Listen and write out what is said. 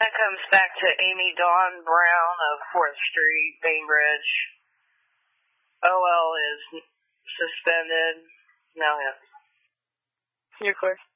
That comes back to Amy Dawn Brown of 4th Street, Bainbridge. OL is suspended. No hits. You're clear.